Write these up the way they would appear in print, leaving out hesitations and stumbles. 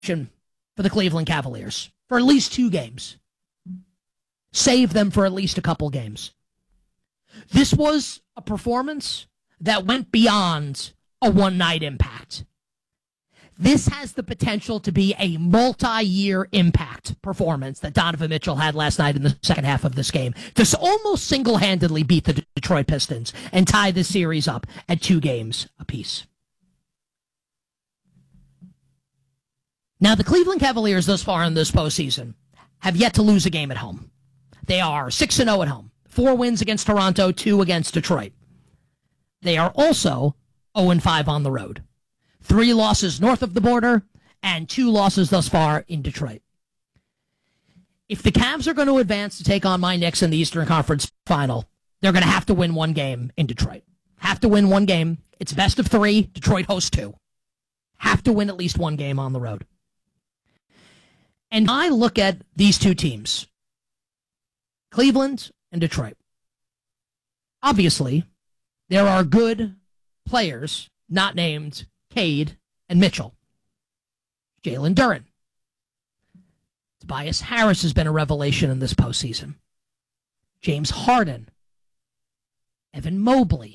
for the Cleveland Cavaliers for at least 2 games. Save them for at least a couple games. This was a performance that went beyond a one-night impact. This has the potential to be a multi-year impact performance that Donovan Mitchell had last night in the second half of this game to almost single-handedly beat the Detroit Pistons and tie the series up at 2 games apiece. Now, the Cleveland Cavaliers thus far in this postseason have yet to lose a game at home. They are 6-0 at home, 4 wins against Toronto, 2 against Detroit. They are also 0-5 on the road. 3 losses north of the border and 2 losses thus far in Detroit. If the Cavs are going to advance to take on my Knicks in the Eastern Conference Final, they're going to have to win 1 game in Detroit. Have to win 1 game. It's best of 3. Detroit hosts 2. Have to win at least 1 game on the road. And I look at these 2 teams, Cleveland and Detroit. Obviously, there are good players not named Cade and Mitchell. Jalen Duren. Tobias Harris has been a revelation in this postseason. James Harden. Evan Mobley.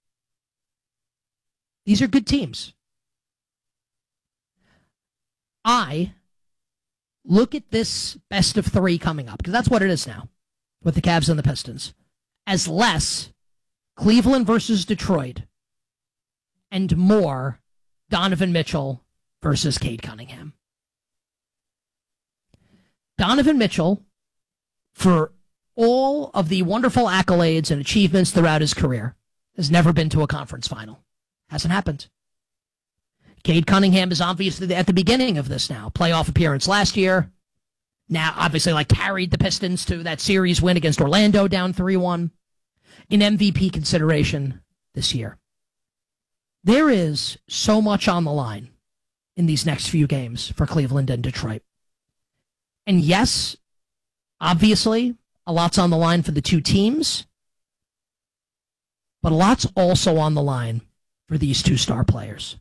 These are good teams. I look at this best of 3 coming up, because that's what it is now with the Cavs and the Pistons, as less Cleveland versus Detroit and more Donovan Mitchell versus Cade Cunningham. Donovan Mitchell, for all of the wonderful accolades and achievements throughout his career, has never been to a conference final. Hasn't happened. Cade Cunningham is obviously at the beginning of this now. Playoff appearance last year. Now, obviously, carried the Pistons to that series win against Orlando down 3-1. In MVP consideration this year. There is so much on the line in these next few games for Cleveland and Detroit. And yes, obviously, a lot's on the line for the 2 teams, but a lot's also on the line for these 2 star players.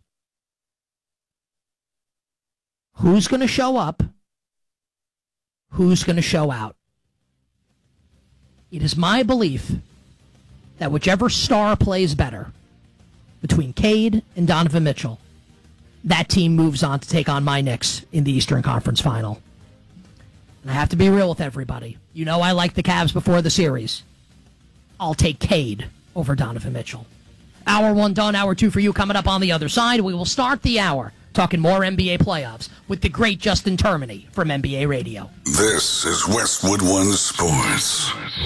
Who's going to show up? Who's going to show out? It is my belief that whichever star plays better between Cade and Donovan Mitchell, that team moves on to take on my Knicks in the Eastern Conference Final. And I have to be real with everybody. You know I like the Cavs before the series. I'll take Cade over Donovan Mitchell. Hour 1 done, hour 2 for you coming up on the other side. We will start the hour talking more NBA playoffs with the great Justin Termini from NBA Radio. This is Westwood One Sports.